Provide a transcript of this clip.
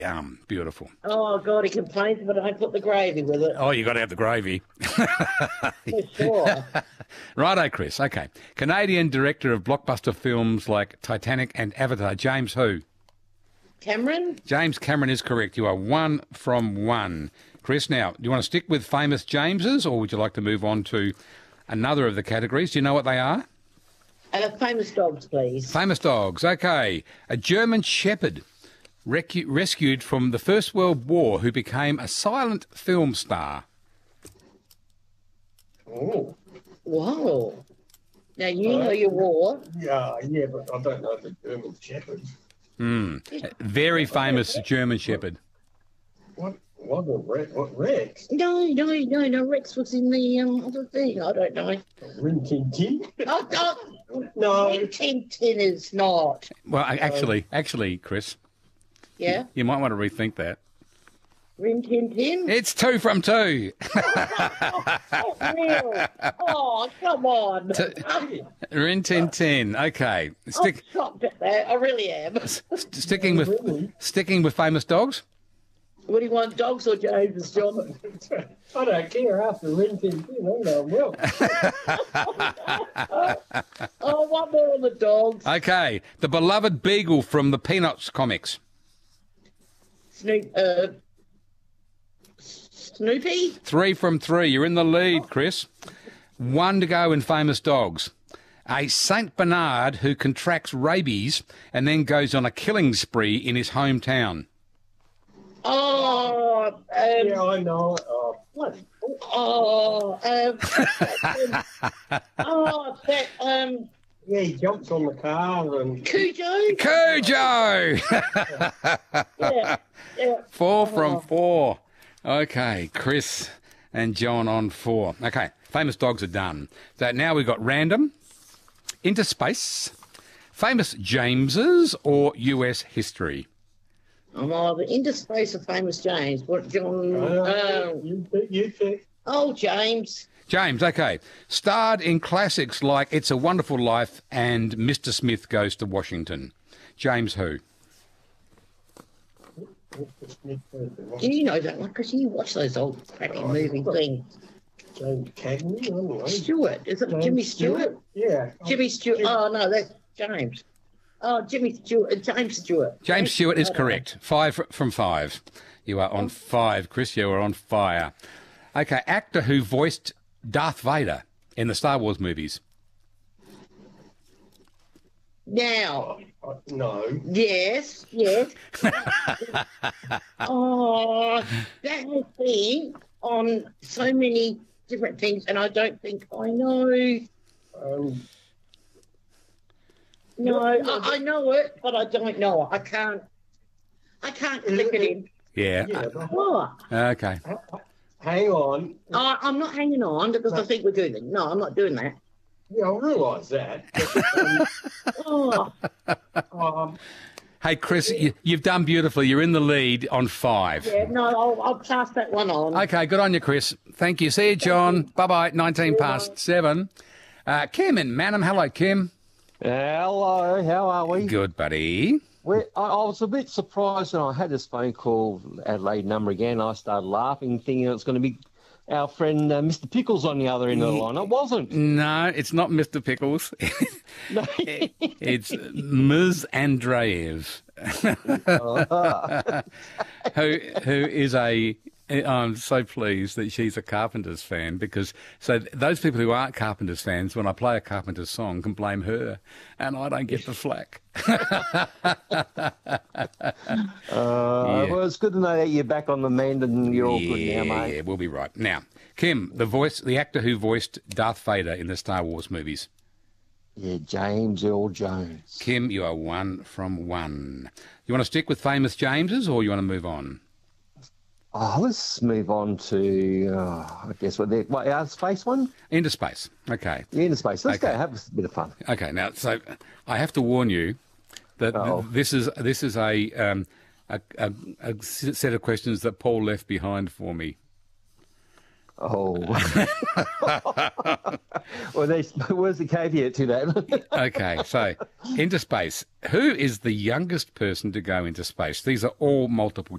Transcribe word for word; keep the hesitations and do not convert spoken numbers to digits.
Yum, beautiful. Oh, God, he complains, but I don't put the gravy with it. Oh, you got to have the gravy. For sure. Righto, Chris. Okay. Canadian director of blockbuster films like Titanic and Avatar, James who? Cameron? James Cameron is correct. You are one from one. Chris, now, do you want to stick with famous Jameses, or would you like to move on to another of the categories? Do you know what they are? Uh, famous dogs, please. Famous dogs. Okay. A German Shepherd recu- rescued from the First World War who became a silent film star. Oh, Whoa. Now, you know your war. yeah, yeah, but I don't know the German Shepherd. Hmm. Very famous German Shepherd. What? What a Rex? What Rex? No, no, no, no. Rex was in the um, other thing. I don't know. Rin Tin Tin? Oh, oh, No. Rin Tin Tin is not. Well, I- actually, actually, Chris, Yeah? you might want to rethink that. Rin Tin Tin? It's two from two. Oh, real. Oh, come on. I'm, Rin Tin Tin. Okay. I'm Stick, shocked at that. I really am. st- sticking with sticking with famous dogs. What do you want, dogs or James, John? I don't care. After Rin Tin Tin, I'm going well. Oh, one more on the dogs. Okay. The beloved beagle from the Peanuts comics. Snoop, uh, Snoopy? Three from three. You're in the lead, Chris. One to go in famous dogs. A Saint Bernard who contracts rabies and then goes on a killing spree in his hometown. Oh, um, Yeah, I know. Uh, what? Oh, um, oh, that, um, yeah, he jumps on the car and Cujo? Cujo! Yeah, yeah. Four from four. Okay, Chris and John on four. Okay, famous dogs are done. So now we've got random, interspace, famous Jameses, or U S history. I'm either into space or famous James. What, John? uh, Uh, you pick, you pick. oh, James. James, okay. Starred in classics like It's a Wonderful Life and Mister Smith Goes to Washington. James who? Do you know that one? Because you watch those old crappy movie things. James Cagney, I don't know. Stewart. Is it James Jimmy Stewart? Yeah. Jimmy Stewart. Jim- Oh, no, that's James. Oh, Jimmy Stewart. uh, James Stewart. James Stewart is correct. Five fr- from five. You are on five, Chris. You are on fire. Okay, actor who voiced Darth Vader in the Star Wars movies. Now, Uh, no. yes, yes. Oh, that has been on so many different things, and I don't think I know. Um, No, I, I know it, but I don't know it. I can't. I can't click it in. Yeah. yeah, but Oh, Okay. hang on. I, I'm not hanging on because I think we're doing it. No, I'm not doing that. Yeah, I realise that. Oh, um, Hey, Chris, you, you've done beautifully. You're in the lead on five. yeah, no, I'll, I'll pass that one on. Okay, good on you, Chris. Thank you. See you, John. Bye-bye. nineteen past seven. Uh, Kim in Manham. Hello, Kim. Hello, how are we? Good, buddy. we I, I was a bit surprised when I had this phone call, Adelaide number again. I started laughing, thinking it was going to be our friend uh, Mister Pickles on the other end of the line. It wasn't. No, it's not Mister Pickles. No. It's Miz Andreev, who who is a. I'm so pleased that she's a Carpenters fan because so those people who aren't Carpenters fans, when I play a Carpenters song, can blame her, and I don't get the flack. Uh, Well, it's good to know that you're back on the mend and you're all good now, mate. Yeah, we'll be right. Now, Kim, the voice, the actor who voiced Darth Vader in the Star Wars movies. Yeah, James Earl Jones. Kim, you are one from one. You want to stick with famous Jameses or you want to move on? Oh, let's move on to, uh, I guess, what, the, what our space one? Into space. Okay. Yeah, into space. Let's Okay. go have a bit of fun. Okay. Now, so I have to warn you that th- Uh-oh. this is this is a, um, a, a a set of questions that Paul left behind for me. Oh. Well, there's, where's the caveat to that? Okay, so into space. Who is the youngest person to go into space? These are all multiple